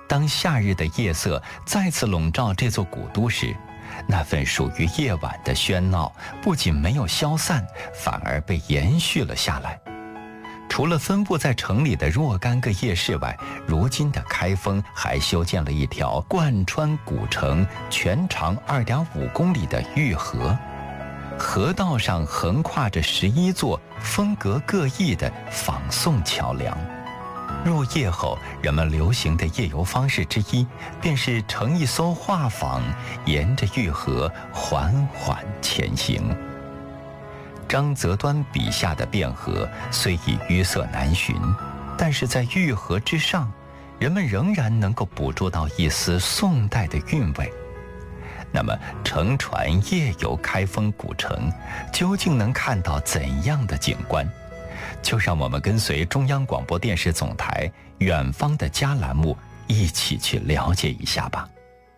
当夏日的夜色再次笼罩这座古都时，那份属于夜晚的喧闹不仅没有消散，反而被延续了下来。除了分布在城里的若干个夜市外，如今的开封还修建了一条贯穿古城、全长2.5公里的御河。河道上横跨着11座风格各异的仿宋桥梁。入夜后，人们流行的夜游方式之一，便是乘一艘画舫，沿着御河缓缓前行。张择端笔下的汴河虽已淤塞难寻，但是在御河之上，人们仍然能够捕捉到一丝宋代的韵味。那么，乘船夜游开封古城，究竟能看到怎样的景观？就让我们跟随中央广播电视总台远方的家栏目一起去了解一下吧。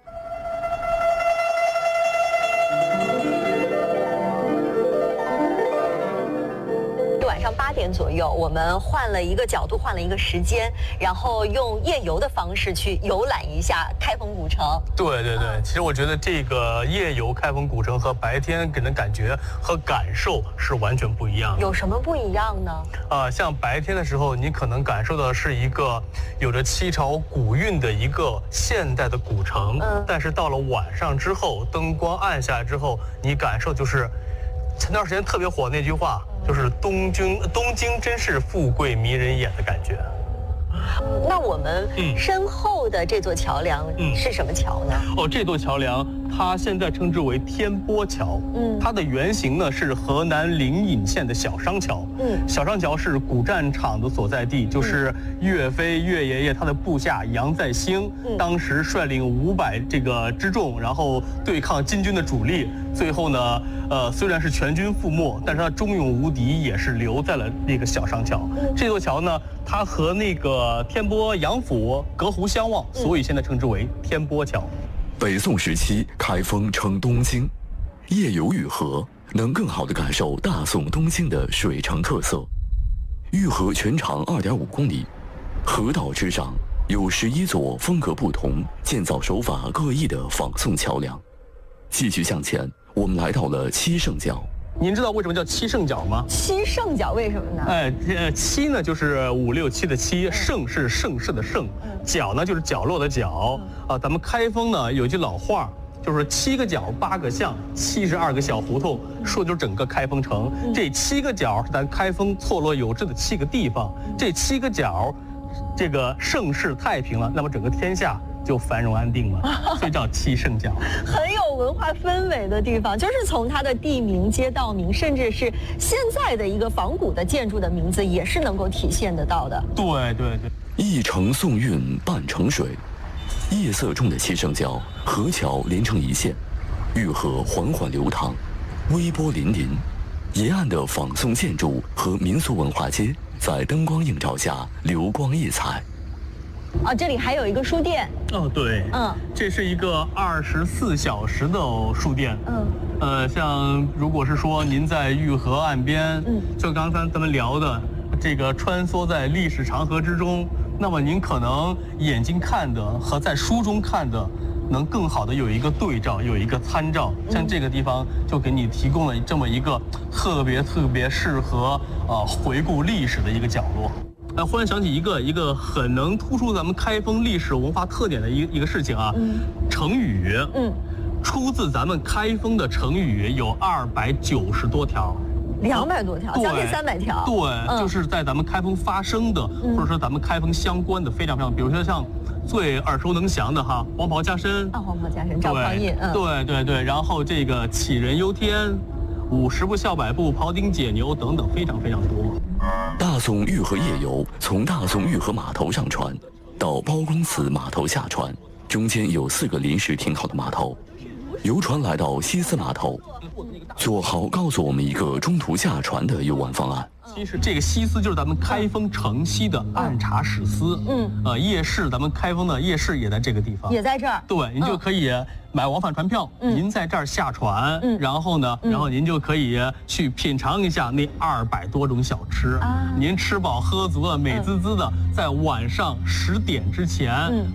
晚上8点左右，我们换了一个角度，换了一个时间，然后用夜游的方式去游览一下开封古城。 对对对，其实我觉得这个夜游开封古城和白天给人感觉和感受是完全不一样的。 有什么不一样呢？ 像白天的时候，你可能感受到的是一个有着七朝古韵的一个现代的古城，但是到了晚上之后，灯光暗下来之后，你感受就是前段时间特别火那句话，就是东京真是富贵迷人眼的感觉。 那我们身后的这座桥梁是什么桥呢？ 这座桥梁它现在称之为天波桥。它的原型呢是河南灵隐县的小商桥。小商桥是古战场的所在地，就是岳飞岳爷爷他的部下杨再兴，当时率领500这个之众，然后对抗金军的主力。最后呢，虽然是全军覆没，但是他忠勇无敌，也是留在了那个小商桥。这座桥呢，它和那个天波杨府隔湖相望，所以现在称之为天波桥。 北宋时期，开封称东京，夜游御河能更好地感受大宋东京的水城特色。御河全长2.5公里，河道之上有11座风格不同、建造手法各异的仿宋桥梁。继续向前，我们来到了七圣角。 您知道为什么叫七圣角吗？ 七圣角为什么呢？ 七呢就是5、6、7的七，圣是盛世的盛，角呢就是角落的角。咱们开封呢有句老话，就是7个角8个巷，72个小胡同，说的就是整个开封城。这7个角是咱开封错落有致的7个地方，这7个角，这个盛世太平了，那么整个天下就繁荣安定了，所以叫七圣角。 很有文化氛围的地方，就是从它的地名、街道名，甚至是现在的一个仿古的建筑的名字，也是能够体现得到的。 对对对， 一城宋韵半城水，夜色中的七圣角，河桥连成一线，御河缓缓流淌，微波粼粼。沿岸的仿宋建筑和民俗文化街，在灯光映照下流光溢彩。 这里还有一个书店。 对，这是一个24小时的书店。像如果是说您在御河岸边，就刚才咱们聊的这个穿梭在历史长河之中，那么您可能眼睛看的和在书中看的能更好的有一个对照，有一个参照。像这个地方就给你提供了这么一个特别适合回顾历史的一个角落。忽然想起一个很能突出咱们开封历史文化特点的一个事情啊，成语，出自咱们开封的成语有290多条 ，200多条，将近300条。 对，就是在咱们开封发生的，或者说咱们开封相关的非常非常，比如说像最耳熟能详的黄袍加身黄袍加身，赵匡胤， 对对对，然后这个杞人忧天，50步笑百步，庖丁解牛等等，非常非常多。 大宋御河夜游，从大宋御河码头上船到包公祠码头下船，中间有4个临时停好的码头。游船来到西司码头，左豪告诉我们一个中途下船的游玩方案。 其实这个西司就是咱们开封城西的按察使司，夜市，咱们开封的夜市也在这个地方， 也在这儿。 对，您就可以买往返船票，您在这儿下船，然后呢，然后您就可以去品尝一下那200多种小吃，您吃饱喝足了，美滋滋的，在晚上10点之前